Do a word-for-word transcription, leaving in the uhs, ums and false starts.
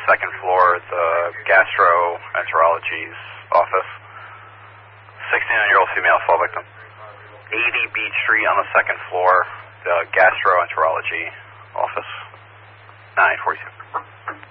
second floor, the gastroenterology's office. sixty-nine-year-old female fall victim. eighty Beach Street on the second floor, the gastroenterology office. nine forty-two.